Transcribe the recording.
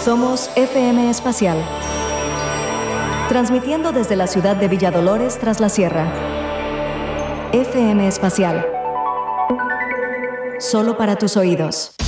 Somos FM Espacial, transmitiendo desde la ciudad de Villa Dolores tras la sierra. FM Espacial, solo para tus oídos.